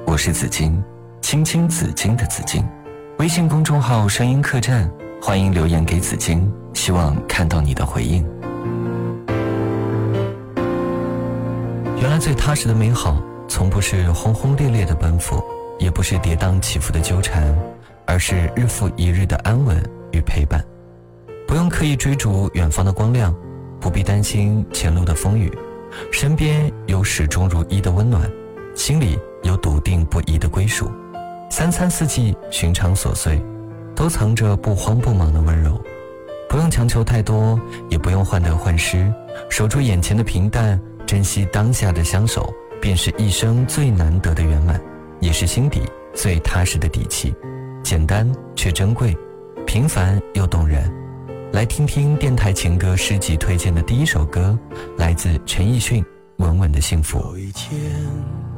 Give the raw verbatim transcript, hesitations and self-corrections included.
我是紫金，青青紫金的紫金。微信公众号声音客栈，欢迎留言给紫金，希望看到你的回应。原来最踏实的美好，从不是轰轰烈烈的奔赴，也不是跌宕起伏的纠缠，而是日复一日的安稳与陪伴。不用刻意追逐远方的光亮，不必担心前路的风雨，身边有始终如一的温暖，心里有笃定不移的归属。三餐四季寻常琐碎，都藏着不慌不忙的温柔。不用强求太多，也不用患得患失，守住眼前的平淡，珍惜当下的相守，便是一生最难得的圆满，也是心底最踏实的底气。简单却珍贵，平凡又动人。来听听电台情歌诗集推荐的第一首歌，来自陈奕迅《稳稳的幸福》。 有一天